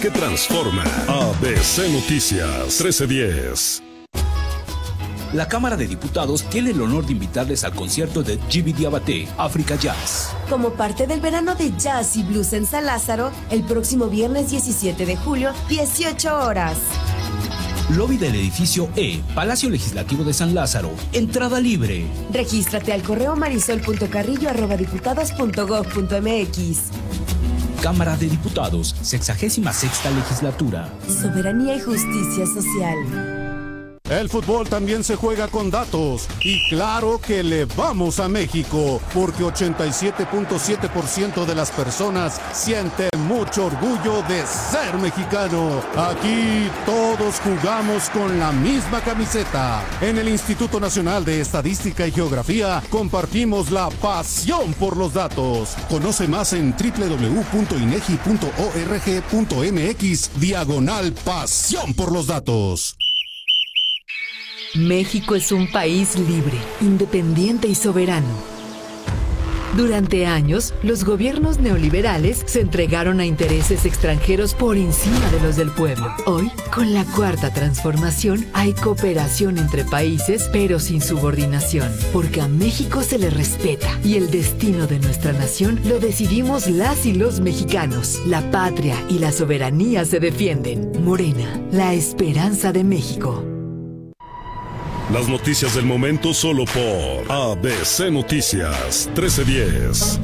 que transforma. ABC Noticias 1310. La Cámara de Diputados tiene el honor de invitarles al concierto de Djiby Diabaté, África Jazz. Como parte del verano de jazz y blues en San Lázaro, el próximo viernes 17 de julio, 18 horas. Lobby del edificio E, Palacio Legislativo de San Lázaro. Entrada libre. Regístrate al correo marisol.carrillo@diputados.gov.mx. Cámara de Diputados, 66ª legislatura. Soberanía y justicia social. El fútbol también se juega con datos y claro que le vamos a México porque 87.7% de las personas sienten mucho orgullo de ser mexicano. Aquí todos jugamos con la misma camiseta. En el Instituto Nacional de Estadística y Geografía compartimos la pasión por los datos. Conoce más en www.inegi.org.mx/pasión por los datos. México es un país libre, independiente y soberano. Durante años, los gobiernos neoliberales se entregaron a intereses extranjeros por encima de los del pueblo. Hoy, con la Cuarta Transformación, hay cooperación entre países, pero sin subordinación, porque a México se le respeta y el destino de nuestra nación lo decidimos las y los mexicanos. La patria y la soberanía se defienden. Morena, la esperanza de México. Las noticias del momento solo por ABC Noticias 1310.